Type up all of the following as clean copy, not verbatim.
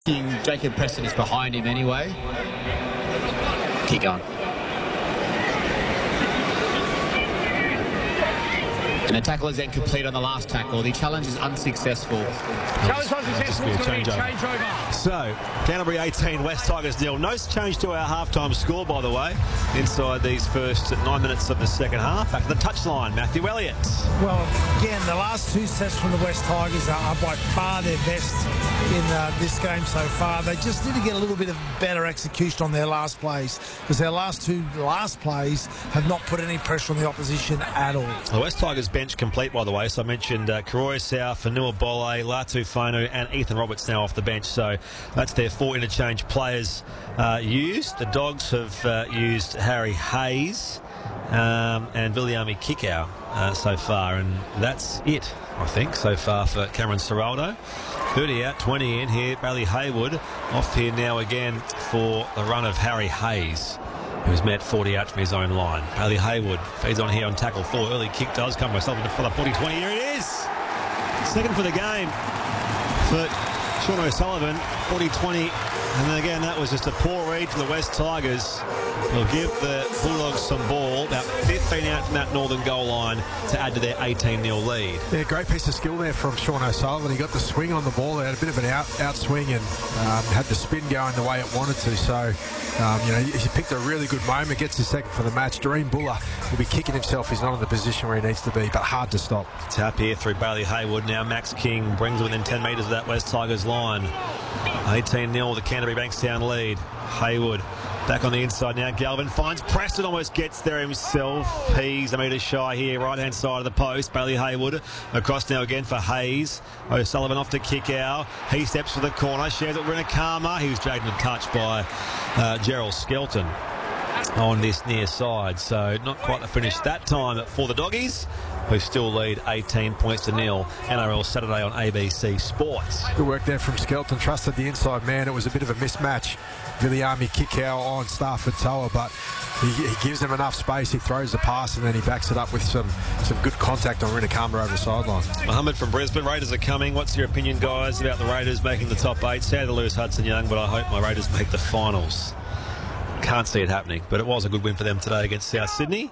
Jacob Preston is behind him anyway. Keep going. And the tackle is then complete on the last tackle. The challenge is unsuccessful. Challenge unsuccessful. Changeover. So, Canterbury 18, West Tigers 0. No change to our halftime score, by the way, inside these first 9 minutes of the second half. Back to the touchline, Matthew Elliott. Well, again, the last two sets from the West Tigers are by far their best in this game so far. They just need to get a little bit of better execution on their last plays, because their last plays have not put any pressure on the opposition at all. The West Tigers bench complete, by the way. So I mentioned Koroisau, Fanua Bole, Latu Fanu and Ethan Roberts now off the bench. So that's their four interchange players used. The Dogs have used Harry Hayes and Viliami Kikau so far, and that's it, I think, so far for Cameron Ciraldo. 30 out, 20 in here. Bailey Haywood off here now again for the run of Harry Hayes, who's met 40 out from his own line. Bailey Haywood feeds on here on tackle 4. Early kick does come myself for the 40-20. Here it is. Second for the game for Sean O'Sullivan. 40-20. And then again, that was just a poor read for the West Tigers. Will give the Bulldogs some ball, about 15 out from that northern goal line to add to their 18-0 lead. Yeah, great piece of skill there from Sean O'Sullivan. He got the swing on the ball. They had a bit of an outswing and had the spin going the way it wanted to. So, he picked a really good moment, gets his second for the match. Doreen Buller will be kicking himself. He's not in the position where he needs to be, but hard to stop. Tap here through Bailey Haywood. Now Max King brings within 10 metres of that West Tigers line. 18-0, the Canterbury Bankstown lead. Haywood back on the inside now. Galvin finds Preston, almost gets there himself. He's a metre shy here, right-hand side of the post. Bailey Haywood across now again for Hayes. O'Sullivan off to Kikau. He steps for the corner, shares it with Rinakama. He was dragged in a touch by Gerald Skelton on this near side. So not quite the finish that time for the Doggies, who still lead 18 points to nil. NRL Saturday on ABC Sports. Good work there from Skelton. Trusted the inside man. It was a bit of a mismatch. Viliami Kikau on Stafford Toa, but he gives him enough space. He throws the pass and then he backs it up with some good contact on Rinakama over the sideline. Mohammed from Brisbane. Raiders are coming. What's your opinion, guys, about the Raiders making the top 8? Sad to lose Hudson Young, but I hope my Raiders make the finals. Can't see it happening, but it was a good win for them today against South Sydney.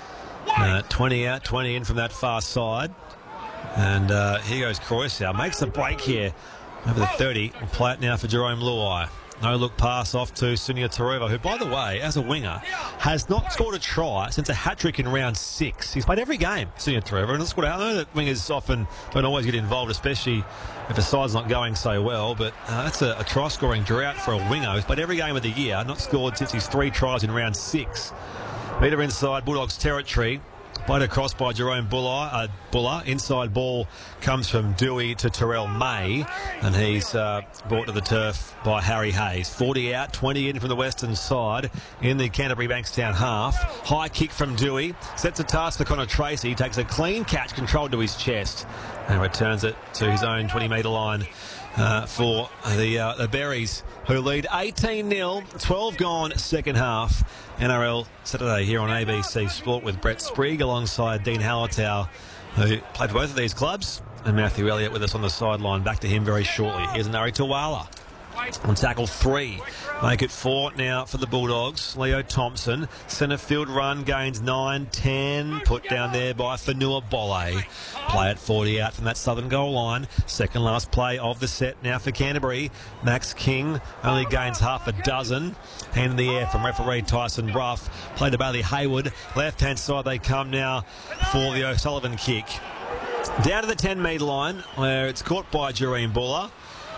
20 out, 20 in from that far side. And here goes Koroisau. Makes the break here over the 30. We'll play it now for Jerome Luai. No look pass off to Sunia Taruva, who, by the way, as a winger, has not scored a try since a hat-trick in round 6. He's played every game, Sunia Taruva, and I know that wingers often don't always get involved, especially if the side's not going so well, but that's a try-scoring drought for a winger. He's played every game of the year, not scored since his 3 tries in round 6. Metre inside Bulldogs territory. Played across by Jerome Buller. Inside ball comes from Dewey to Terrell May, and he's brought to the turf by Harry Hayes. 40 out, 20 in from the western side in the Canterbury Bankstown half. High kick from Dewey. Sets a task for Connor Tracy. Takes a clean catch, controlled to his chest, and returns it to his own 20-metre line for the Berries, who lead 18-0, 12 gone second half. NRL Saturday here on ABC Sport with Brett Sprigg alongside Dean Hallertau, who played for both of these clubs, and Matthew Elliott with us on the sideline. Back to him very shortly. Here's Nari Tawala on tackle 3. Make it 4 now for the Bulldogs. Leo Thompson. Centre field run, gains 9-10. Put down there by Fanua Bole. Play at 40 out from that southern goal line. Second last play of the set now for Canterbury. Max King only gains half a dozen. Hand in the air from referee Tyson Bruff. Play to Bailey Haywood. Left-hand side they come now for the O'Sullivan kick. Down to the 10-metre line, where it's caught by Jereen Buller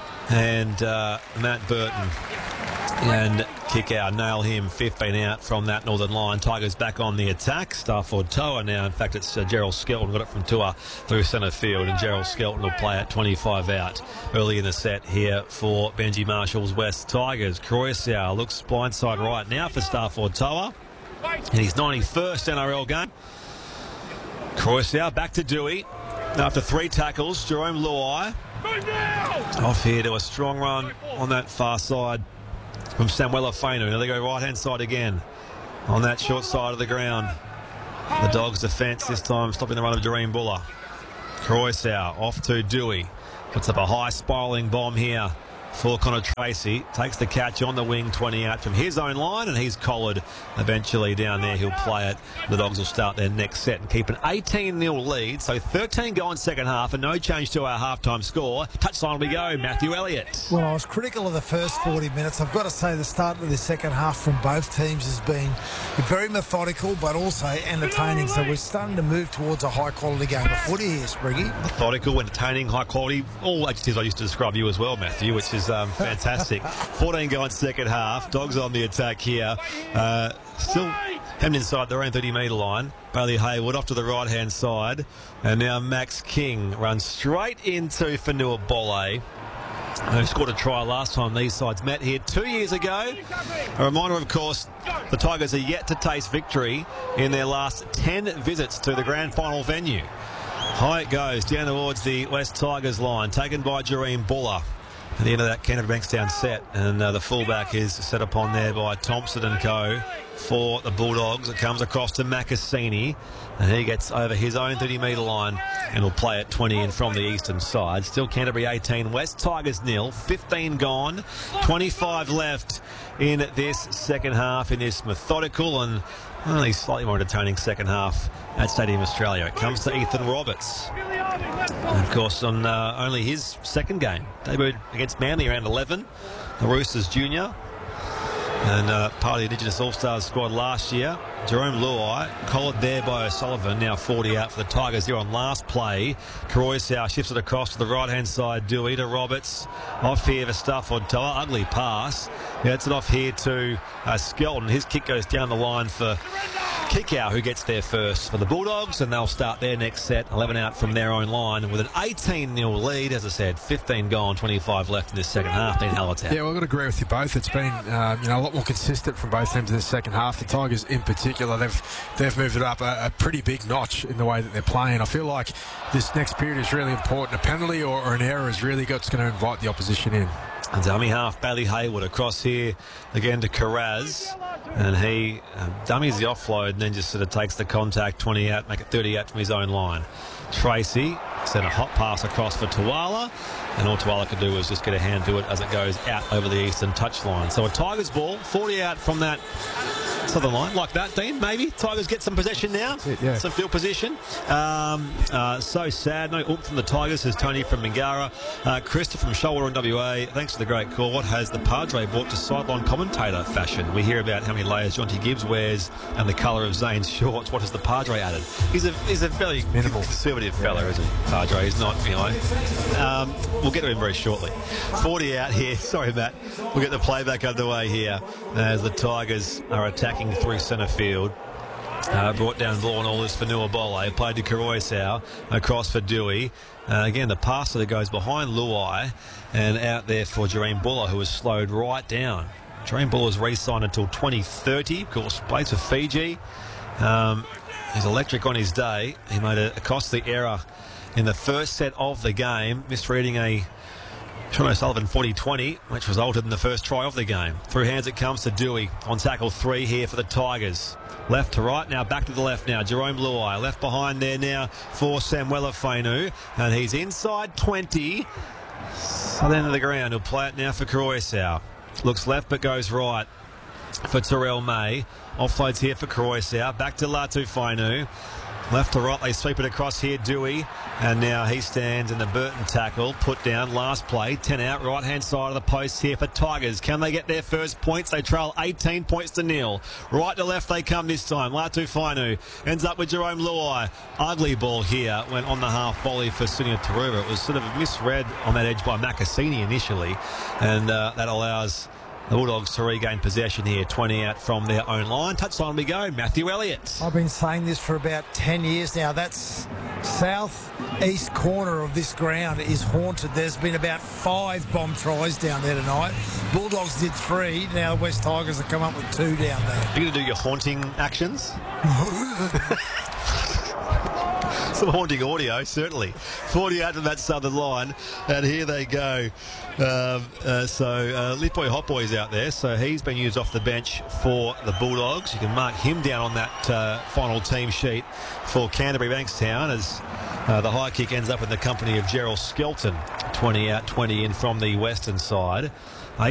and Matt Burton, and Kikau nail him. 15 out from that northern line. Tigers back on the attack. Stafford Toa now. In fact, it's Gerald Skelton got it from Tua through centre field, and Gerald Skelton will play at 25 out early in the set here for Benji Marshall's West Tigers. Koroisau looks blindside right now for Stafford Toa in his 91st NRL game. Koroisau back to Dewey after 3 tackles. Jerome Luai off here to a strong run on that far side from Samuela Fainu. Now they go right-hand side again on that short side of the ground. The Dogs' defence this time stopping the run of Doreen Buller. Koroisau off to Dewey. Puts up a high spiralling bomb here for Connor Tracy. Takes the catch on the wing, 20 out from his own line, and he's collared eventually down there. He'll play it. The Dogs will start their next set and keep an 18-0 lead. So 13 go in second half and no change to our halftime score. Touchline we go, Matthew Elliott. Well, I was critical of the first 40 minutes. I've got to say the start of the second half from both teams has been very methodical but also entertaining. So we're starting to move towards a high-quality game of footy here, Spriggy. Methodical, entertaining, high quality. All adjectives I used to describe you as well, Matthew, which is fantastic. 14 go in second half. Dogs on the attack here. Still hemmed inside their own 30-metre line. Bailey Hayward off to the right-hand side. And now Max King runs straight into Fanua Bolle, who scored a try last time these sides met here 2 years ago. A reminder, of course, the Tigers are yet to taste victory in their last 10 visits to the grand final venue. High it goes down towards the West Tigers line, taken by Jareem Buller at the end of that Canterbury Bankstown set, and the fullback is set upon there by Thompson and co for the Bulldogs. It comes across to Macassini, and he gets over his own 30-metre line and will play at 20 in from the eastern side. Still Canterbury 18, West Tigers 0, 15 gone, 25 left in this second half in this methodical and only slightly more entertaining second half at Stadium Australia. It comes to Ethan Roberts. And of course, on only his second game. Debuted against Manly around 11. The Roosters Junior. And part of the Indigenous All-Stars squad last year. Jerome Luai, collared there by O'Sullivan, now 40 out for the Tigers here on last play. Karoisau shifts it across to the right-hand side. Dewey to Roberts. Off here for Staffotoa. Ugly pass. Gets it off here to Skelton. His kick goes down the line for Kikau, who gets there first for the Bulldogs, and they'll start their next set, 11 out from their own line, with an 18-0 lead. As I said, 15 gone, 25 left in this second half. Dean Hallitown. Yeah, well, I've got to agree with you both. It's been a lot more consistent from both ends in the second half. The Tigers in particular, they've moved it up a pretty big notch in the way that they're playing. I feel like this next period is really important. A penalty or an error is really going to invite the opposition in. And dummy half Bailey Hayward across here again to Carraz, and he dummies the offload and then just sort of takes the contact, 20 out, make it 30 out from his own line. Tracy sent a hot pass across for Tuala, and all Tuala could do was just get a hand to it as it goes out over the eastern touchline. So a Tigers ball, 40 out from that southern line, like that, Dean, maybe. Tigers get some possession now, some field position. So sad. No oomph from the Tigers, says Tony from Mingara. Krista from Shoulder in WA, thanks for the great call. What has the Padre brought to sideline commentator fashion? We hear about how many layers Jonty Gibbs wears and the colour of Zane's shorts. What has the Padre added? He's a fairly minimal conservative fella, isn't he? Padre, he's not, we'll get to him very shortly. 40 out here. Sorry, Matt. We'll get the playback underway here as the Tigers are attacking through centre field. Brought down ball and all this for Fanua Bolle. Played to Karoisau. Across for Dewey. Again, the passer that goes behind Luai and out there for Jareem Buller, who was slowed right down. Jareem Buller's re-signed until 2030. Of course, plays for Fiji. He's electric on his day. He made a costly error in the first set of the game, misreading a Sean O'Sullivan 40-20, which resulted in the first try of the game. Through hands it comes to Dewey on tackle 3 here for the Tigers. Left to right, now back to the left now. Jerome Luai left behind there now for Samuela Fainu, and he's inside 20. South end of the ground. He'll play it now for Karoisau. Looks left but goes right for Terrell May. Offloads here for Karoisau. Back to Latu Fainu. Left to right, they sweep it across here, Dewey. And now he stands in the Burton tackle. Put down, last play. 10 out, right-hand side of the post here for Tigers. Can they get their first points? They trail 18 points to 0. Right to left they come this time. Latu Fainu ends up with Jerome Luai. Ugly ball here. Went on the half volley for Sunia Taruva. It was sort of misread on that edge by Macassini initially. And that allows the Bulldogs to regain possession here. 20 out from their own line. Touchline we go. Matthew Elliott. I've been saying this for about 10 years now. That's south-east corner of this ground is haunted. There's been about 5 bomb tries down there tonight. Bulldogs did 3. Now the West Tigers have come up with 2 down there. Are you going to do your haunting actions? Some haunting audio, certainly. 40 out from that southern line, and here they go. Lipoi Hotboy's out there, so he's been used off the bench for the Bulldogs. You can mark him down on that final team sheet for Canterbury Bankstown as The high kick ends up in the company of Gerald Skelton, 20 out, 20 in from the western side.